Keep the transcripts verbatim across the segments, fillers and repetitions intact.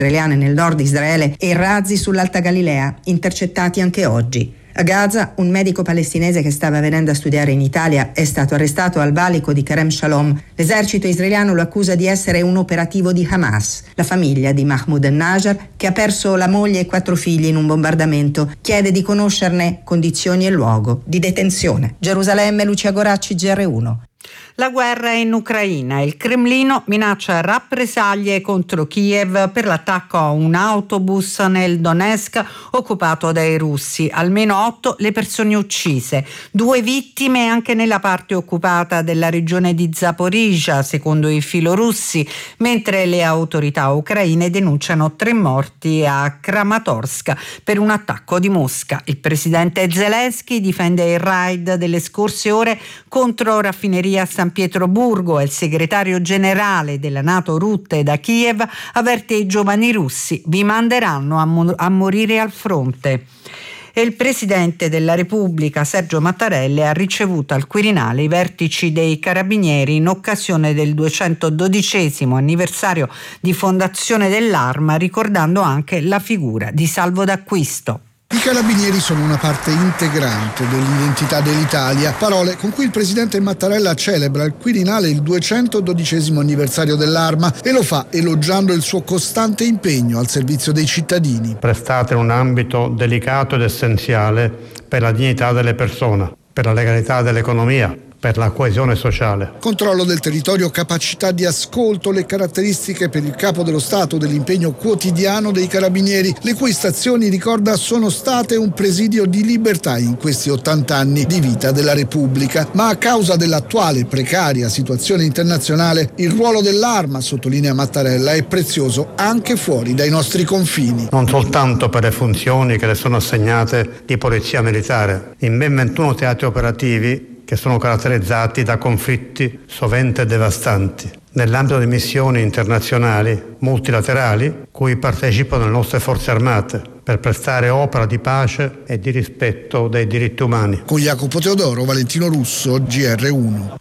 israeliane nel nord di Israele e razzi sull'Alta Galilea, intercettati anche oggi. A Gaza, un medico palestinese che stava venendo a studiare in Italia è stato arrestato al valico di Kerem Shalom. L'esercito israeliano lo accusa di essere un operativo di Hamas. La famiglia di Mahmoud al-Najjar, che ha perso la moglie e quattro figli in un bombardamento, chiede di conoscerne condizioni e luogo di detenzione. Gerusalemme, Lucia Goracci, G R uno. La guerra in Ucraina. Il Cremlino minaccia rappresaglie contro Kiev per l'attacco a un autobus nel Donetsk occupato dai russi. Almeno otto le persone uccise, due vittime anche nella parte occupata della regione di Zaporizhzhia, secondo i filorussi, mentre le autorità ucraine denunciano tre morti a Kramatorsk per un attacco di Mosca. Il presidente Zelensky difende il raid delle scorse ore contro raffineria San Pietroburgo e il segretario generale della NATO Rutte da Kiev avverte i giovani russi: vi manderanno a, mo- a morire al fronte. E il presidente della Repubblica Sergio Mattarella ha ricevuto al Quirinale i vertici dei Carabinieri in occasione del duecentododicesimo anniversario di fondazione dell'Arma, ricordando anche la figura di Salvo D'Acquisto. I carabinieri sono una parte integrante dell'identità dell'Italia, parole con cui il presidente Mattarella celebra al Quirinale il duecentododicesimo anniversario dell'Arma e lo fa elogiando il suo costante impegno al servizio dei cittadini. Prestate un ambito delicato ed essenziale per la dignità delle persone, per la legalità dell'economia, per la coesione sociale. Controllo del territorio, capacità di ascolto, le caratteristiche per il capo dello Stato dell'impegno quotidiano dei carabinieri, le cui stazioni, ricorda, sono state un presidio di libertà in questi ottanta anni di vita della Repubblica. Ma a causa dell'attuale precaria situazione internazionale, il ruolo dell'Arma, sottolinea Mattarella, è prezioso anche fuori dai nostri confini. Non soltanto per le funzioni che le sono assegnate di polizia militare. In ben ventuno teatri operativi che sono caratterizzati da conflitti sovente devastanti, nell'ambito di missioni internazionali multilaterali cui partecipano le nostre forze armate per prestare opera di pace e di rispetto dei diritti umani. Con Jacopo Teodoro, Valentino Russo, G R uno.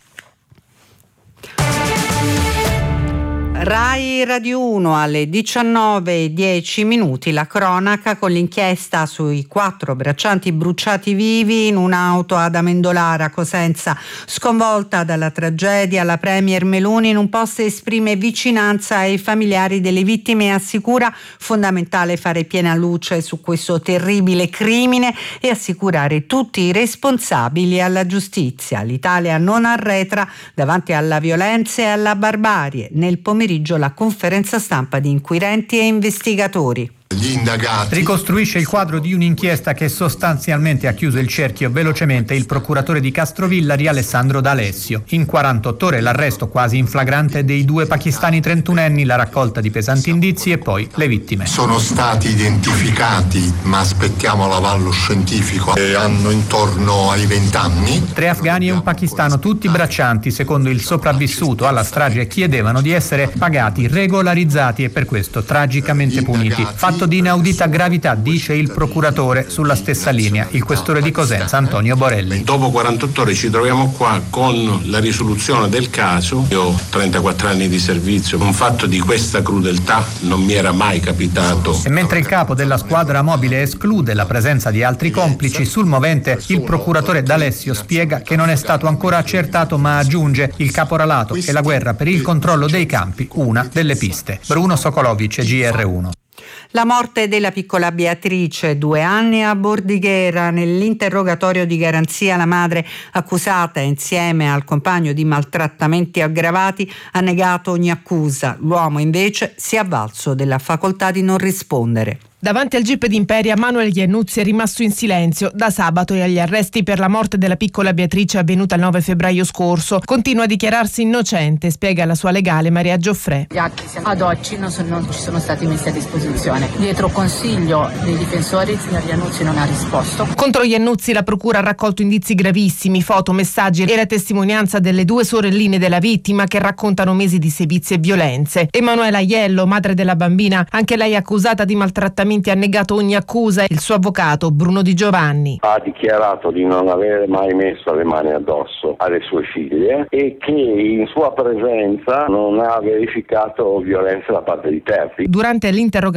Rai Radio uno alle diciannove e dieci minuti, la cronaca con l'inchiesta sui quattro braccianti bruciati vivi in un'auto ad Amendolara, Cosenza. Sconvolta dalla tragedia, la premier Meloni in un post esprime vicinanza ai familiari delle vittime e assicura fondamentale fare piena luce su questo terribile crimine e assicurare tutti i responsabili alla giustizia. L'Italia non arretra davanti alla violenza e alla barbarie. Nel pomeriggio la conferenza stampa di inquirenti e investigatori. Gli indagati. Ricostruisce il quadro di un'inchiesta che sostanzialmente ha chiuso il cerchio velocemente il procuratore di Castrovillari Alessandro D'Alessio. In quarantotto ore l'arresto quasi in flagrante dei due pakistani trentunenni, la raccolta di pesanti indizi e poi le vittime. Sono stati identificati, ma aspettiamo l'avallo scientifico, e hanno intorno ai venti anni. Tre afghani e un pakistano, tutti braccianti, secondo il sopravvissuto alla strage chiedevano di essere pagati, regolarizzati e per questo tragicamente puniti. Fatto di inaudita gravità, dice il procuratore, sulla stessa linea il questore di Cosenza Antonio Borelli. Dopo quarantotto ore ci troviamo qua con la risoluzione del caso. Io ho trentaquattro anni di servizio, un fatto di questa crudeltà non mi era mai capitato. E mentre il capo della squadra mobile esclude la presenza di altri complici, sul movente il procuratore D'Alessio spiega che non è stato ancora accertato, ma aggiunge: il caporalato e la guerra per il controllo dei campi, una delle piste. Bruno Sokolovic, G R uno. La morte della piccola Beatrice, due anni, a Bordighera. Nell'interrogatorio di garanzia la madre, accusata insieme al compagno di maltrattamenti aggravati, ha negato ogni accusa. L'uomo invece si è avvalso della facoltà di non rispondere. Davanti al Gip di Imperia, Manuel Iannuzzi è rimasto in silenzio da sabato e agli arresti per la morte della piccola Beatrice avvenuta il nove febbraio scorso. Continua a dichiararsi innocente, spiega la sua legale Maria Gioffrè. Gli atti ad oggi non, sono, non ci sono stati messi a disposizione. Dietro consiglio dei difensori il signor Iannuzzi non ha risposto. Contro Iannuzzi la procura ha raccolto indizi gravissimi, foto, messaggi e la testimonianza delle due sorelline della vittima che raccontano mesi di sevizie e violenze. Emanuela Aiello, madre della bambina, anche lei accusata di maltrattamento, ha negato ogni accusa. Il suo avvocato Bruno Di Giovanni ha dichiarato di non avere mai messo le mani addosso alle sue figlie e che in sua presenza non ha verificato violenza da parte di terzi. Durante l'interrogatorio